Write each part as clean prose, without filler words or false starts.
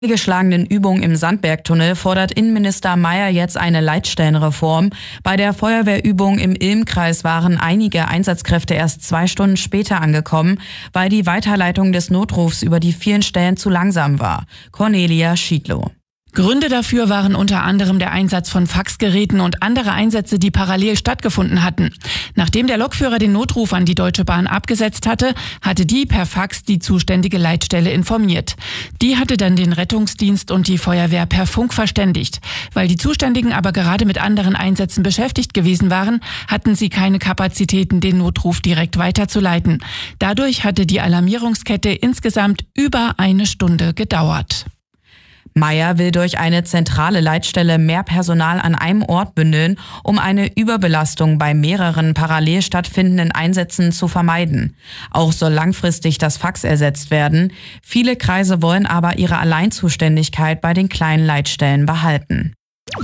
Geschlagenen Übung im Sandbergtunnel fordert Innenminister Mayer jetzt eine Leitstellenreform. Bei der Feuerwehrübung im Ilm-Kreis waren einige Einsatzkräfte erst 2 Stunden später angekommen, weil die Weiterleitung des Notrufs über die vielen Stellen zu langsam war. Cornelia Schiedlow. Gründe dafür waren unter anderem der Einsatz von Faxgeräten und andere Einsätze, die parallel stattgefunden hatten. Nachdem der Lokführer den Notruf an die Deutsche Bahn abgesetzt hatte, hatte die per Fax die zuständige Leitstelle informiert. Die hatte dann den Rettungsdienst und die Feuerwehr per Funk verständigt. Weil die Zuständigen aber gerade mit anderen Einsätzen beschäftigt gewesen waren, hatten sie keine Kapazitäten, den Notruf direkt weiterzuleiten. Dadurch hatte die Alarmierungskette insgesamt über 1 Stunde gedauert. Mayer will durch eine zentrale Leitstelle mehr Personal an einem Ort bündeln, um eine Überbelastung bei mehreren parallel stattfindenden Einsätzen zu vermeiden. Auch soll langfristig das Fax ersetzt werden. Viele Kreise wollen aber ihre Alleinzuständigkeit bei den kleinen Leitstellen behalten.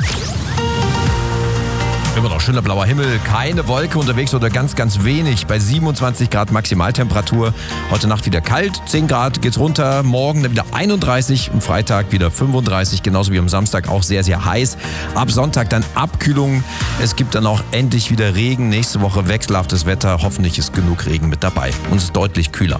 Immer noch schöner blauer Himmel, keine Wolke unterwegs oder ganz, ganz wenig. Bei 27 Grad Maximaltemperatur. Heute Nacht wieder kalt, 10 Grad geht's runter. Morgen dann wieder 31, am Freitag wieder 35, genauso wie am Samstag auch sehr, sehr heiß. Ab Sonntag dann Abkühlung. Es gibt dann auch endlich wieder Regen. Nächste Woche wechselhaftes Wetter. Hoffentlich ist genug Regen mit dabei. Und es ist deutlich kühler.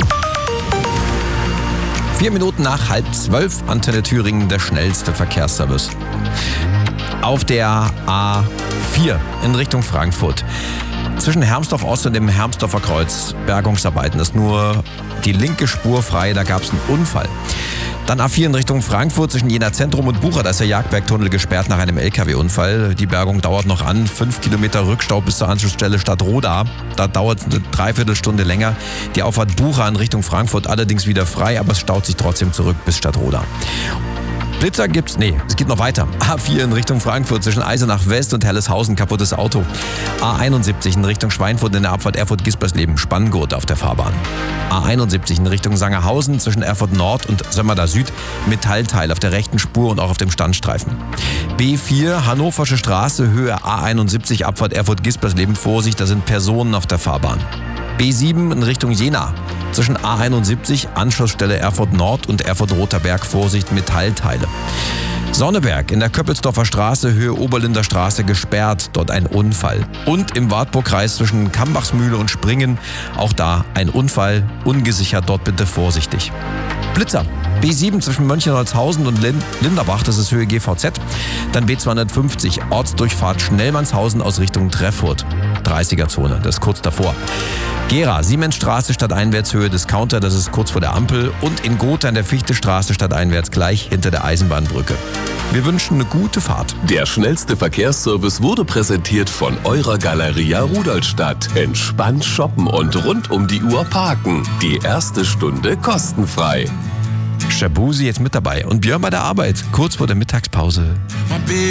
4 Minuten nach 11:30, Antenne Thüringen, der schnellste Verkehrsservice. Auf der A4 in Richtung Frankfurt. Zwischen Hermsdorf Ost und dem Hermsdorfer Kreuz Bergungsarbeiten. Das ist nur die linke Spur frei, da gab es einen Unfall. Dann A4 in Richtung Frankfurt zwischen Jena Zentrum und Bucha. Da ist der Jagdbergtunnel gesperrt nach einem LKW-Unfall. Die Bergung dauert noch an. 5 Kilometer Rückstau bis zur Anschlussstelle Stadtroda. Da dauert eine Dreiviertelstunde länger. Die Auffahrt Bucha in Richtung Frankfurt allerdings wieder frei, aber es staut sich trotzdem zurück bis Stadtroda. Blitzer gibt's, es geht noch weiter. A4 in Richtung Frankfurt zwischen Eisenach West und Helleshausen, kaputtes Auto. A71 in Richtung Schweinfurt in der Abfahrt Erfurt-Gispersleben, Spanngurt auf der Fahrbahn. A71 in Richtung Sangerhausen zwischen Erfurt Nord und Sömmerda Süd, Metallteil auf der rechten Spur und auch auf dem Standstreifen. B4 Hannoversche Straße, Höhe A71, Abfahrt Erfurt-Gispersleben, Vorsicht, da sind Personen auf der Fahrbahn. B7 in Richtung Jena. Zwischen A71, Anschlussstelle Erfurt Nord und Erfurt Roter Berg, Vorsicht, Metallteile. Sonneberg in der Köppelsdorfer Straße, Höhe Oberlinder Straße, gesperrt, dort ein Unfall. Und im Wartburgkreis zwischen Kambachsmühle und Springen, auch da ein Unfall, ungesichert, dort bitte vorsichtig. Blitzer. B7 zwischen Mönchengladbach und Linderbach, das ist Höhe GVZ. Dann B250, Ortsdurchfahrt Schnellmannshausen aus Richtung Treffurt. 30er-Zone, das ist kurz davor. Gera, Siemensstraße stadteinwärts Höhe Discounter, das ist kurz vor der Ampel. Und in Gotha in der Fichtestraße stadteinwärts gleich hinter der Eisenbahnbrücke. Wir wünschen eine gute Fahrt. Der schnellste Verkehrsservice wurde präsentiert von eurer Galeria Rudolstadt. Entspannt shoppen und rund um die Uhr parken. Die erste Stunde kostenfrei. Shabuzi jetzt mit dabei und Björn bei der Arbeit, kurz vor der Mittagspause.